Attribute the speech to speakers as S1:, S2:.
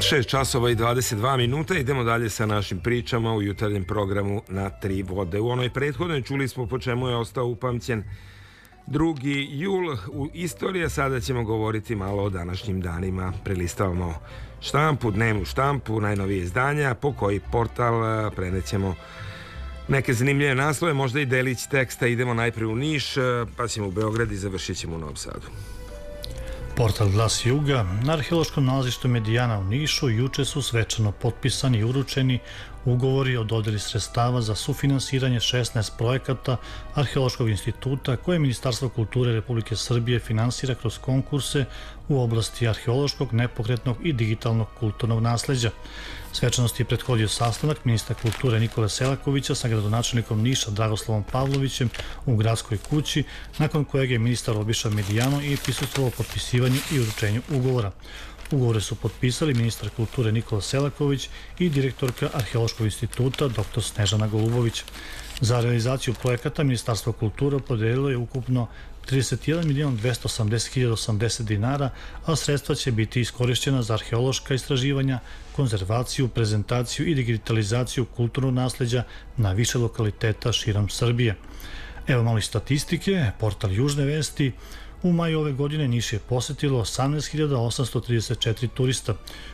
S1: 6 časova i 22 minuta. Idemo dalje sa našim pričama u jutarnjem programu Na tri vode. U onoj prethodnoj čuli smo po čemu je ostao upamćen 2. jul u istoriji, a sada ćemo govoriti malo o današnjim danima. Prelistavamo štampu, dnevnu štampu, najnovije izdanja, po koji portal prenećemo neke zanimljive naslove, možda i delić teksta. Idemo najprije u Niš, pa ćemo u Beograd i završit ćemo u Novom Sadu.
S2: Portal Glas Juga. Na arheološkom nalazištu Medijana u Nišu juče su svečano potpisani i uručeni ugovori o dodeli sredstava za sufinansiranje 16 projekata Arheološkog instituta koje Ministarstvo kulture Republike Srbije finansira kroz konkurse u oblasti arheološkog, nepokretnog i digitalnog kulturnog nasleđa. Svečanosti je prethodio sastanak ministra kulture Nikole Selakovića sa gradonačelnikom Niša Dragoslavom Pavlovićem u gradskoj kući, nakon kojeg je ministar obišao Medijanu i prisustvovao potpisivanju i uručenju ugovora. Ugovore su potpisali ministar kulture Nikola Selaković i direktorka Arheološkog instituta dr. Snežana Golubović. Za realizaciju projekata Ministarstvo kulture podelilo je ukupno 31.280.080 dinara, a sredstva će biti iskorišćena za arheološka istraživanja, konzervaciju, prezentaciju i digitalizaciju kulturnog nasleđa na više lokaliteta širom Srbije. Evo malo statistike, portal Južne vesti. U maju ove godine Niš je posetilo 18.834 turista.